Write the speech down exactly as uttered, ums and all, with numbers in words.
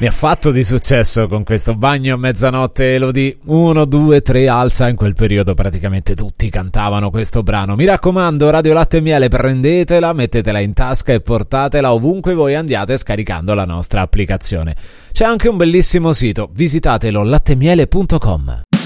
Mi ha fatto di successo con questo Bagno a mezzanotte Elodie. Uno, due, tre, alza. In quel periodo praticamente tutti cantavano questo brano. Mi raccomando, Radio Latte e Miele, prendetela, mettetela in tasca e portatela ovunque voi andiate scaricando la nostra applicazione. C'è anche un bellissimo sito, visitatelo, lattemiele punto com.